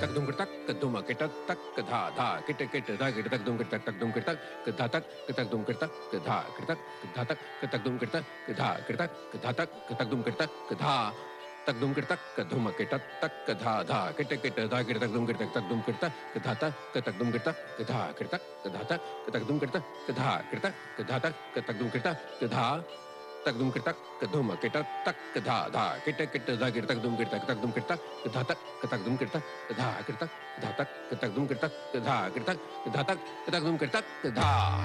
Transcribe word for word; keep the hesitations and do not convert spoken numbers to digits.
तक दुम कर तक दुम के टक तक धा धा किट किट धा किट तक दुम कर तक तक दुम कर तक धा तक तक दुम कर तक धा कर तक धा तक तक दुम कर तक धा कर तक धा तक तक दुम कर तक धा तक दुम कर तक धुम के टक तक धा धा किट किट धा किट तक दुम कर तक तक दुम कर तक धा तक तक दुम कर तक धा कर तक धा तक तक दुम कर तक धा कर तक धा तक तक दुम कर तक धा तक दुम कर तक धुम के टक तक धा धा किट किट धा किट तक दुम कर तक तक दुम कर तक धा तक तक दुम कर तक धा कर तक धा तक तक दुम कर तक धा कर तक धा तक तक दुम कर तक धा